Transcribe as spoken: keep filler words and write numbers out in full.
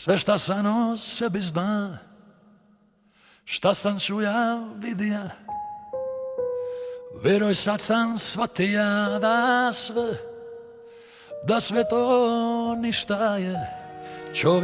Sve šta sam o sebi zna, šta sam čuja, vidija, veruj sad sam shvatija da sve, da sve to ništa je čovjek